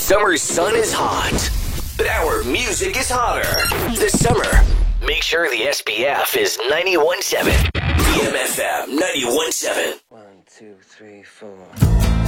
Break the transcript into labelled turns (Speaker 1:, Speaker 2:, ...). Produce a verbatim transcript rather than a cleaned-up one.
Speaker 1: summer sun is hot, but our music is hotter. This summer, make sure the S P F is ninety-one point seven. B M F M ninety-one point seven.
Speaker 2: One, two, three, four.